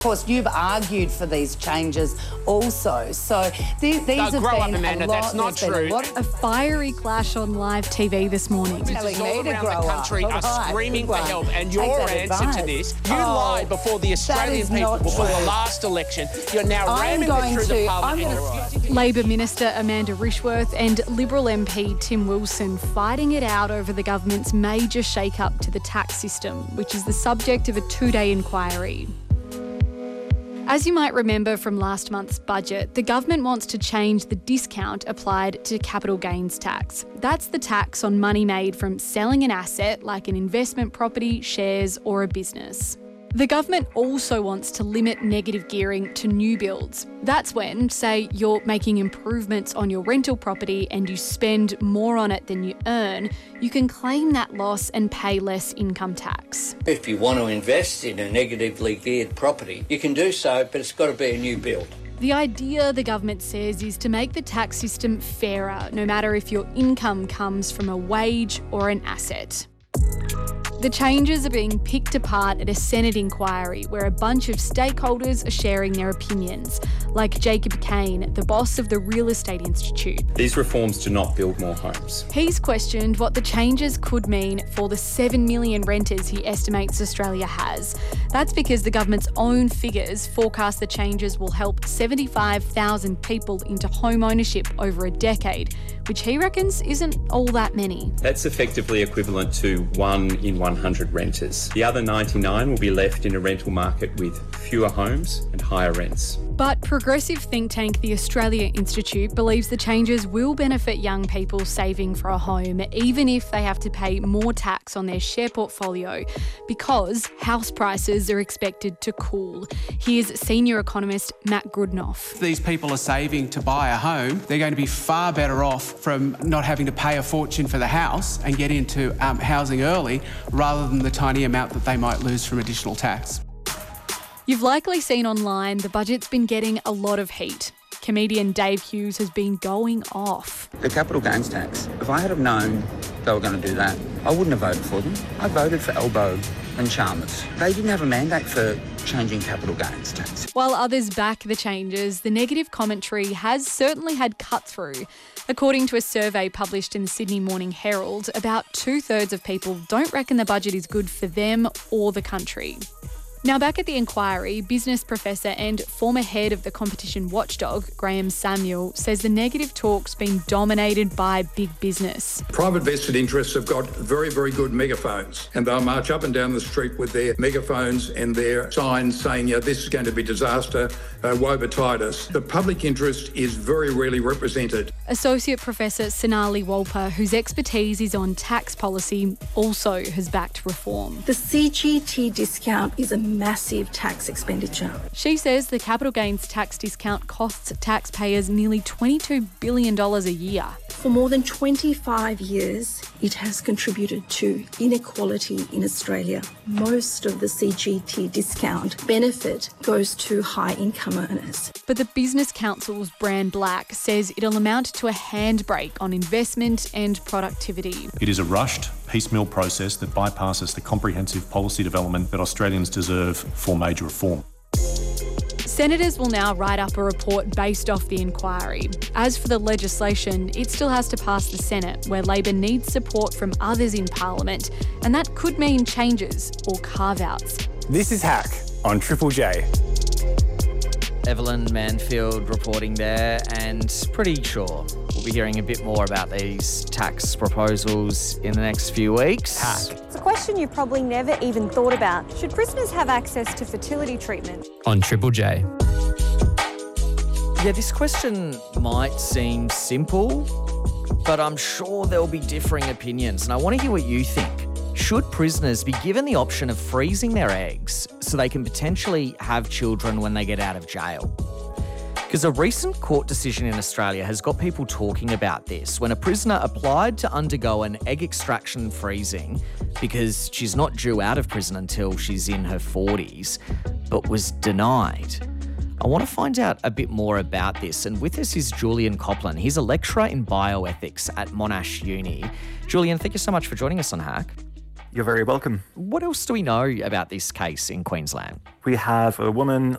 Of course, you've argued for these changes also. So these have grow been up, Amanda. That's not true. A fiery clash on live TV this morning. Telling all me to around grow the country up. are screaming for help, and your answer to this, you lied before the Australian people before the last election. You're now ramming it through the parliament. Labor Minister Amanda Rishworth and Liberal MP Tim Wilson fighting it out over the government's major shake-up to the tax system, which is the subject of a 2-day inquiry. As you might remember from last month's budget, the government wants to change the discount applied to capital gains tax. That's the tax on money made from selling an asset like an investment property, shares or a business. The government also wants to limit negative gearing to new builds. That's when, say, you're making improvements on your rental property and you spend more on it than you earn, you can claim that loss and pay less income tax. If you want to invest in a negatively geared property, you can do so, but it's got to be a new build. The idea, the government says, is to make the tax system fairer, no matter if your income comes from a wage or an asset. The changes are being picked apart at a Senate inquiry where a bunch of stakeholders are sharing their opinions, like Jacob Kane, the boss of the Real Estate Institute. These reforms do not build more homes. He's questioned what the changes could mean for the 7 million renters he estimates Australia has. That's because the government's own figures forecast the changes will help 75,000 people into home ownership over a decade, which he reckons isn't all that many. That's effectively equivalent to 1 in 100 renters. The other 99 will be left in a rental market with fewer homes and higher rents. But progressive think tank the Australia Institute believes the changes will benefit young people saving for a home, even if they have to pay more tax on their share portfolio, because house prices are expected to cool. Here's senior economist Matt Grudnoff. If these people are saving to buy a home, they're going to be far better off from not having to pay a fortune for the house and get into housing early, rather than the tiny amount that they might lose from additional tax. You've likely seen online the budget's been getting a lot of heat. Comedian Dave Hughes has been going off. The capital gains tax, if I had have known they were going to do that, I wouldn't have voted for them. I voted for Albo and Chalmers. They didn't have a mandate for changing capital gains tax. While others back the changes, the negative commentary has certainly had cut through. According to a survey published in the Sydney Morning Herald, about 2/3 of people don't reckon the budget is good for them or the country. Now, back at the inquiry, business professor and former head of the competition watchdog, Graham Samuel, says the negative talk's been dominated by big business. Private vested interests have got very, very good megaphones, and they'll march up and down the street with their megaphones and their signs saying, this is going to be disaster, woe betide us. The public interest is very rarely represented. Associate Professor Sonali Wolper, whose expertise is on tax policy, also has backed reform. The CGT discount is a massive tax expenditure. She says the capital gains tax discount costs taxpayers nearly $22 billion a year. For more than 25 years, it has contributed to inequality in Australia. Most of the CGT discount benefit goes to high income earners. But the Business Council's Brand Black says it'll amount to a handbrake on investment and productivity. It is a rushed, piecemeal process that bypasses the comprehensive policy development that Australians deserve for major reform. Senators will now write up a report based off the inquiry. As for the legislation, it still has to pass the Senate, where Labor needs support from others in Parliament, and that could mean changes or carve-outs. This is Hack on Triple J. Evelyn Manfield reporting there, and pretty sure we'll be hearing a bit more about these tax proposals in the next few weeks. Hack. It's a question you've probably never even thought about. Should prisoners have access to fertility treatment? On Triple J. Yeah, this question might seem simple, but I'm sure there'll be differing opinions, and I want to hear what you think. Should prisoners be given the option of freezing their eggs so they can potentially have children when they get out of jail? Because a recent court decision in Australia has got people talking about this when a prisoner applied to undergo an egg extraction and freezing because she's not due out of prison until she's in her 40s, but was denied. I want to find out a bit more about this, and with us is Julian Copland. He's a lecturer in bioethics at Monash Uni. Julian, thank you so much for joining us on Hack. You're very welcome. What else do we know about this case in Queensland? We have a woman